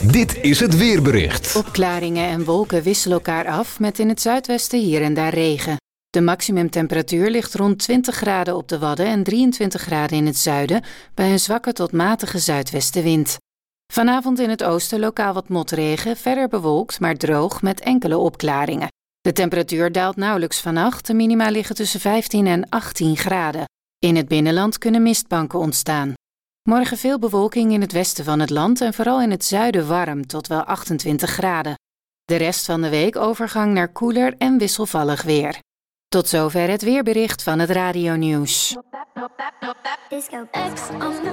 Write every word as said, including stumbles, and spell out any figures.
Dit is het weerbericht. Opklaringen en wolken wisselen elkaar af met in het zuidwesten hier en daar regen. De maximumtemperatuur ligt rond twintig graden op de Wadden en drieëntwintig graden in het zuiden bij een zwakke tot matige zuidwestenwind. Vanavond in het oosten lokaal wat motregen, verder bewolkt maar droog met enkele opklaringen. De temperatuur daalt nauwelijks vannacht, de minima liggen tussen vijftien en achttien graden. In het binnenland kunnen mistbanken ontstaan. Morgen veel bewolking in het westen van het land en vooral in het zuiden warm tot wel achtentwintig graden. De rest van de week overgang naar koeler en wisselvallig weer. Tot zover het weerbericht van het Radio Nieuws.